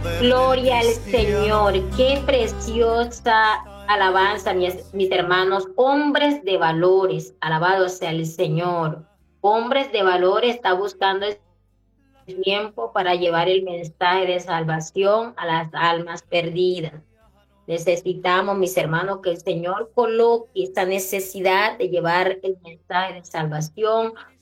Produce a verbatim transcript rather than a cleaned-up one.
Gloria al Señor. Qué preciosa alabanza, mis, mis hermanos. Hombres de valores. Alabado sea el Señor. Hombres de valores está buscando el tiempo para llevar el mensaje de salvación a las almas perdidas. Necesitamos, mis hermanos, que el Señor coloque esta necesidad de llevar el mensaje de salvación